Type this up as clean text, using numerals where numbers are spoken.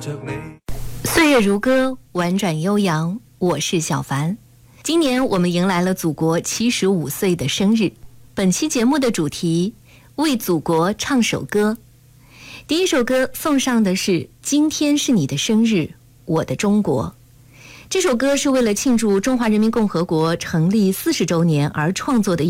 着你。 岁月如歌，婉转悠扬，我是小凡。今年我们迎来了祖国75岁的生日。本期节目的主题，为祖国唱首歌。第一首歌送上的是《今天是你的生日，我的中国》。这首歌是为了庆祝中华人民共和国成立40周年而创作的